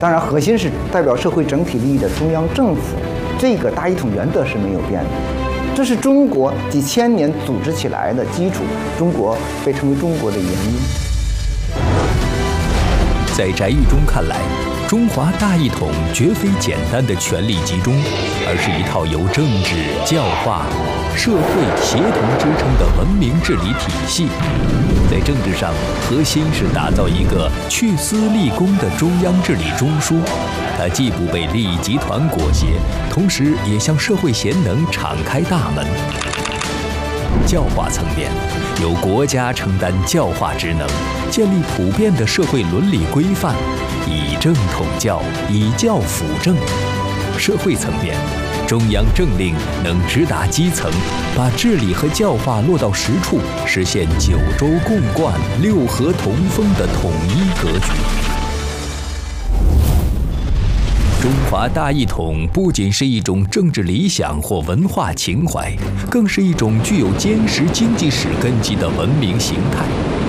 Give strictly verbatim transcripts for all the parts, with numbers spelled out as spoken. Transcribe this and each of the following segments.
当然，核心是代表社会整体利益的中央政府，这个大一统原则是没有变的。这是中国几千年组织起来的基础，中国被称为中国的原因。 在翟玉中看来，中华大一统绝非简单的权力集中，而是一套由政治、教化、社会协同支撑的文明治理体系。在政治上，核心是打造一个去私立公的中央治理中枢，它既不被利益集团裹挟，同时也向社会贤能敞开大门。教化层面，由国家承担教化职能，建立普遍的社会伦理规范，以政统教，以教辅政。社会层面，中央政令能直达基层，把治理和教化落到实处，实现九州共贯、六合同风的统一格局。中华大一统不仅是一种政治理想或文化情怀，更是一种具有坚实经济史根基的文明形态。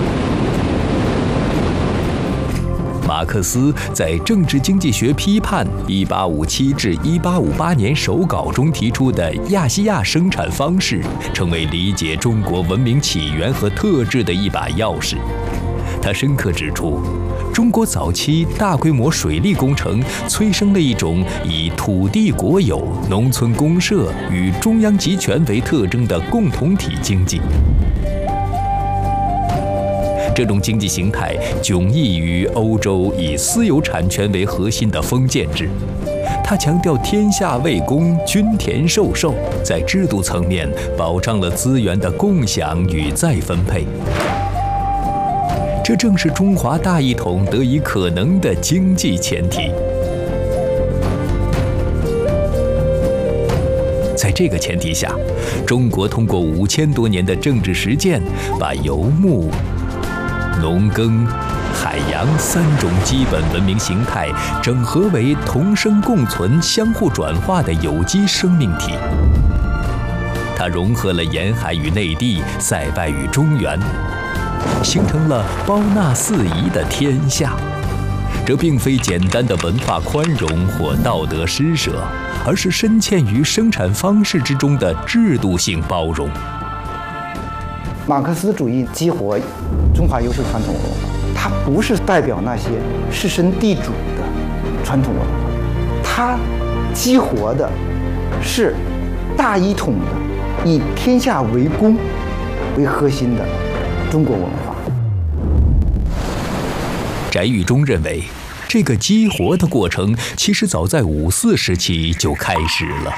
马克思在《政治经济学批判》一八五七至一八五八年手稿中提出的亚细亚生产方式，成为理解中国文明起源和特质的一把钥匙。他深刻指出，中国早期大规模水利工程催生了一种以土地国有、农村公社与中央集权为特征的共同体经济。这种经济形态迥异于欧洲以私有产权为核心的封建制，它强调天下为公、均田授受，在制度层面保障了资源的共享与再分配。这正是中华大一统得以可能的经济前提。在这个前提下，中国通过五千多年的政治实践，把游牧、农耕、海洋三种基本文明形态整合为同生共存、相互转化的有机生命体。它融合了沿海与内地、塞外与中原，形成了包纳四夷的天下。这并非简单的文化宽容或道德施舍，而是深嵌于生产方式之中的制度性包容。 马克思主义激活中华优秀传统文化，它不是代表那些士绅地主的传统文化，它激活的是大一统的以天下为公为核心的中国文化。 翟玉中认为，这个激活的过程其实早在五四时期就开始了。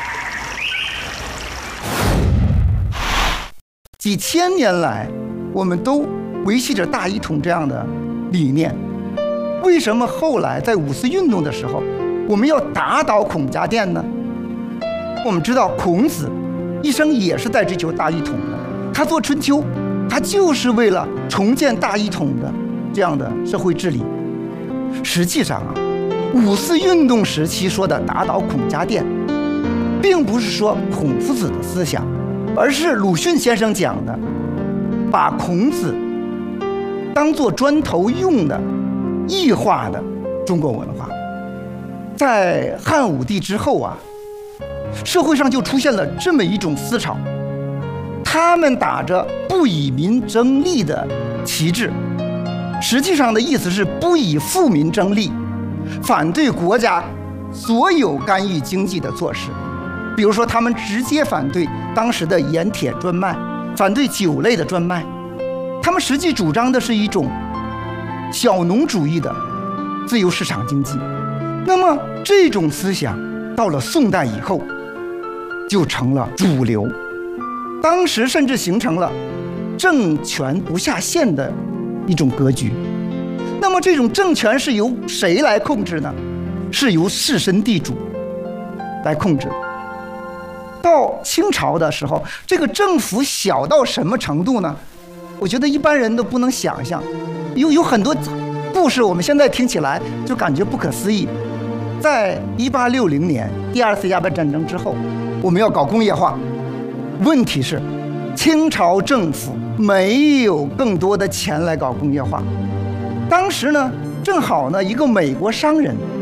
几千年来，我们都维系着大一统这样的理念。为什么后来在五四运动的时候，我们要打倒孔家店呢？我们知道孔子一生也是在追求大一统的，他做春秋，他就是为了重建大一统的这样的社会治理。实际上啊，五四运动时期说的打倒孔家店，并不是说孔夫子的思想，而是鲁迅先生讲的，把孔子当作砖头用的异化的中国文化。在汉武帝之后啊，社会上就出现了这么一种思潮，他们打着不以民争利的旗帜，实际上的意思是不以富民争利，反对国家所有干预经济的措施。比如说，他们直接反对当时的盐铁专卖，反对酒类的专卖。他们实际主张的是一种小农主义的自由市场经济。那么这种思想到了宋代以后就成了主流，当时甚至形成了政权不下县的一种格局。那么这种政权是由谁来控制呢？是由士绅地主来控制。到清朝的时候，这个政府小到什么程度呢？我觉得一般人都不能想象，有有很多故事我们现在听起来就感觉不可思议。在一八六零年第二次鸦片战争之后，我们要搞工业化，问题是清朝政府没有更多的钱来搞工业化。当时呢，正好呢，一个美国商人